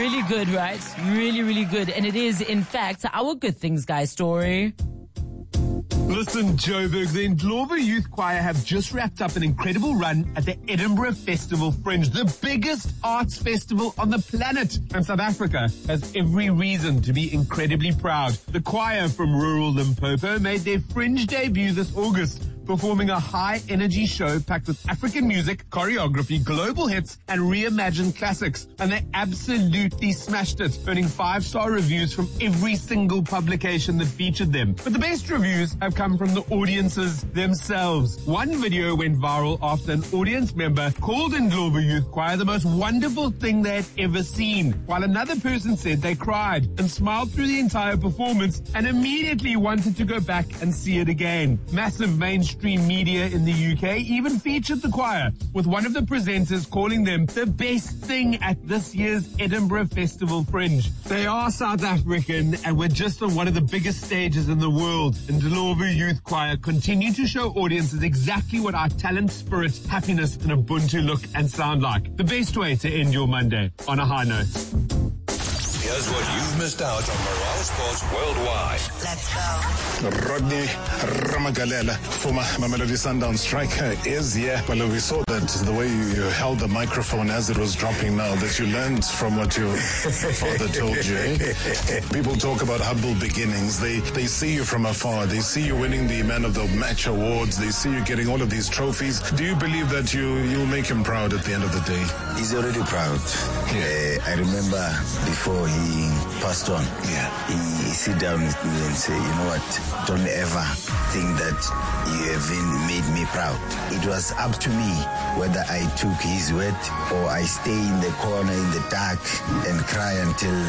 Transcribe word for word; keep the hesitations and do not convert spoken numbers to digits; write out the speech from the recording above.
Really good, right? Really, really good. And it is, in fact, our Good Things Guy story. Listen, Joburg, the Ndlovu Youth Choir have just wrapped up an incredible run at the Edinburgh Festival Fringe, the biggest arts festival on the planet. And South Africa has every reason to be incredibly proud. The choir from rural Limpopo made their Fringe debut this August, performing a high-energy show packed with African music, choreography, global hits, and reimagined classics. And they absolutely smashed it, earning five-star reviews from every single publication that featured them. But the best reviews have come from the audiences themselves. One video went viral after an audience member called Ndlovu Youth Choir the most wonderful thing they had ever seen, while another person said they cried and smiled through the entire performance and immediately wanted to go back and see it again. Massive mainstream media in the U K even featured the choir, with one of the presenters calling them the best thing at this year's Edinburgh Festival Fringe. They are South African and we're just on one of the biggest stages in the world. And Ndlovu Youth Choir continue to show audiences exactly what our talent, spirit, happiness and Ubuntu look and sound like. The best way to end your Monday on a high note. Here's what you've missed out on Morale Sports Worldwide. Let's go. Rodney Ramagalela, former Mamelodi Sundowns striker, is here. Well, we saw that the way you held the microphone as it was dropping now, that you learned from what your father told you. Eh? People talk about humble beginnings. They they see you from afar. They see you winning the Man of the Match awards. They see you getting all of these trophies. Do you believe that you, you'll make him proud at the end of the day? He's already proud. Yeah. Uh, I remember before he passed on, yeah. he, he sit down with me and say, you know what, don't ever think that you have made me proud. It was up to me whether I took his word or I stay in the corner in the dark and cry until